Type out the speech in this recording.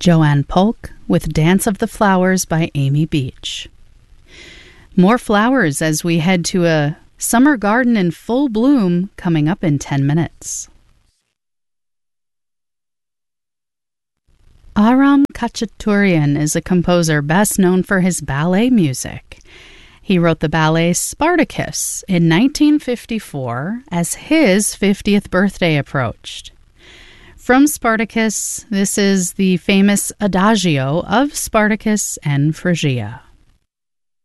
Joanne Polk with Dance of the Flowers by Amy Beach. More flowers as we head to a summer garden in full bloom coming up in 10 minutes. Aram Khachaturian is a composer best known for his ballet music. He wrote the ballet Spartacus in 1954 as his 50th birthday approached. From Spartacus, this is the famous Adagio of Spartacus and Phrygia.